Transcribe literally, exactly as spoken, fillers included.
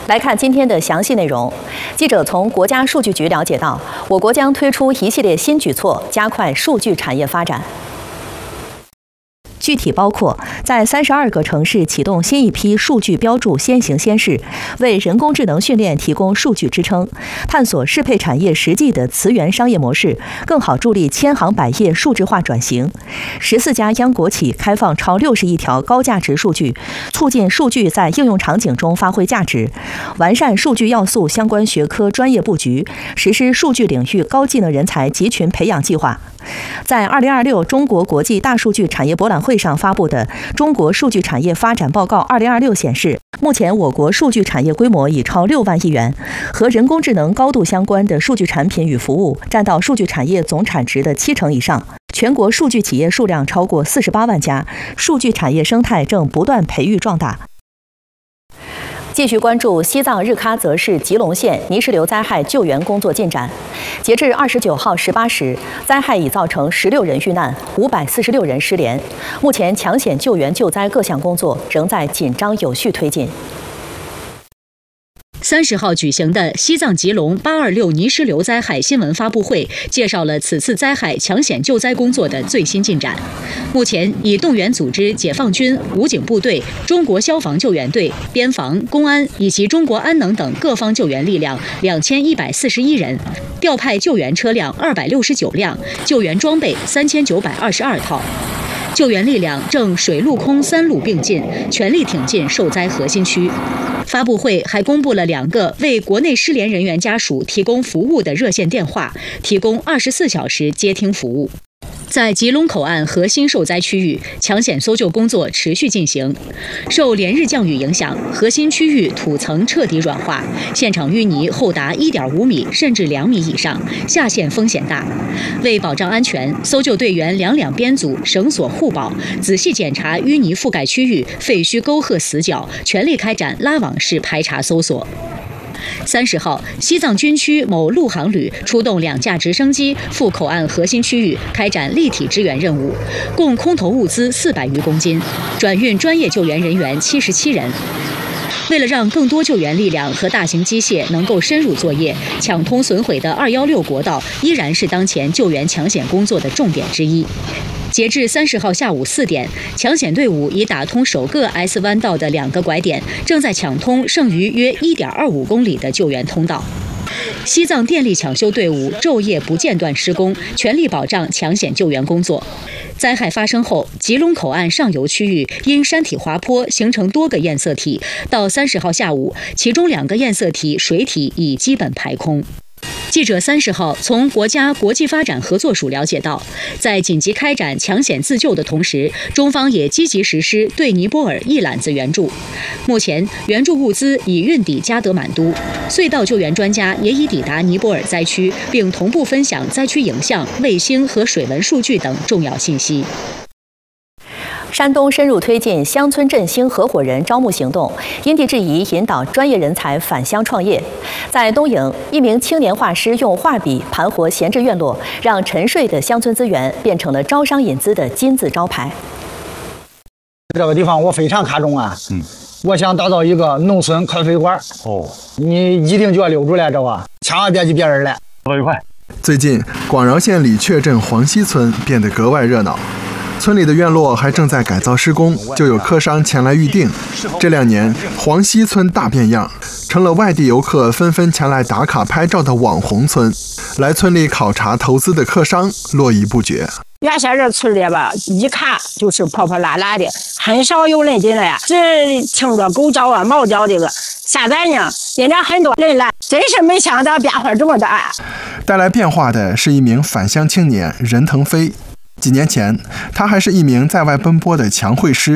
来看今天的详细内容。记者从国家数据局了解到，我国将推出一系列新举措，加快数据产业发展。 具体包括在三十二个城市启动新一批数据标注先行先试，为人工智能训练提供数据支撑，探索适配产业实际的词源商业模式，更好助力千行百业数字化转型。十四家央国企开放超六十亿条高价值数据，促进数据在应用场景中发挥价值，完善数据要素相关学科专业布局，实施数据领域高技能人才集群培养计划。 在二零二六中国国际大数据产业博览会上发布的《中国数据产业发展报告二零二六》显示，目前我国数据产业规模已超六万亿元，和人工智能高度相关的数据产品与服务占到数据产业总产值的七成以上。全国数据企业数量超过四十八万家，数据产业生态正不断培育壮大。 继续关注西藏日喀则市吉隆县泥石流灾害救援工作进展。截至二十九号十八时，灾害已造成十六人遇难，五百四十六人失联。目前抢险救援救灾各项工作仍在紧张有序推进。 三十号举行的西藏吉隆八二六泥石流灾害新闻发布会，介绍了此次灾害抢险救灾工作的最新进展。目前已动员组织解放军、武警部队、中国消防救援队、边防、公安以及中国安能等各方救援力量两千一百四十一人，调派救援车辆二百六十九辆，救援装备三千九百二十二套。 救援力量正水陆空三路并进，全力挺进受灾核心区。发布会还公布了两个为国内失联人员家属提供服务的热线电话，提供二十四小时接听服务。 在吉隆口岸核心受灾区域，抢险搜救工作持续进行。受连日降雨影响，核心区域土层彻底软化，现场淤泥厚达一点五米甚至两米以上，下陷风险大。为保障安全，搜救队员两两编组，绳索互保，仔细检查淤泥覆盖区域、废墟沟壑死角，全力开展拉网式排查搜索。 三十号，西藏军区某陆航旅出动两架直升机赴口岸核心区域开展立体支援任务，共空投物资四百余公斤，转运专业救援人员七十七人。为了让更多救援力量和大型机械能够深入作业，抢通损毁的二一六国道依然是当前救援抢险工作的重点之一。 截至三十号下午四点，抢险队伍已打通首个 S 弯道的两个拐点，正在抢通剩余约一点二五公里的救援通道。西藏电力抢修队伍昼夜不间断施工，全力保障抢险救援工作。灾害发生后，吉隆口岸上游区域因山体滑坡形成多个堰塞体，到三十号下午，其中两个堰塞体水体已基本排空。 记者三十号从国家国际发展合作署了解到，在紧急开展抢险自救的同时，中方也积极实施对尼泊尔一揽子援助。目前，援助物资已运抵加德满都，隧道救援专家也已抵达尼泊尔灾区，并同步分享灾区影像、卫星和水文数据等重要信息。 山东深入推进乡村振兴合伙人招募行动，因地制宜引导专业人才返乡创业。在东营，一名青年画师用画笔盘活闲置院落，让沉睡的乡村资源变成了招商引资的金字招牌。 这个地方我非常看重啊，嗯，我想打造一个农村咖啡馆。哦，你一定就要留住来这个，千万别去别人来。 多愉快。 最近，广饶县李确镇黄溪村变得格外热闹。 村里的院落还正在改造施工，就有客商前来预定。这两年，黄溪村大变样，成了外地游客纷纷前来打卡拍照的网红村。来村里考察投资的客商络绎不绝。 原先这村里吧，一看就是破破烂烂的，很少有人进来，只听着狗叫啊、猫叫这个。现在呢，人家很多人来，真是没想到变化这么大。 带来变化的是一名返乡青年任腾飞。 几年前，他还是一名在外奔波的墙绘师，